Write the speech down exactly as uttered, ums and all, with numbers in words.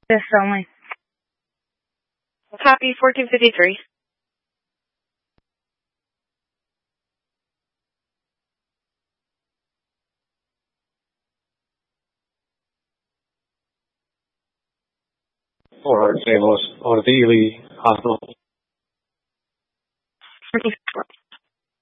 Yes, only. Copy fourteen fifty-three. four hundred St. Louis, on to the Ely Hospital. forty-four.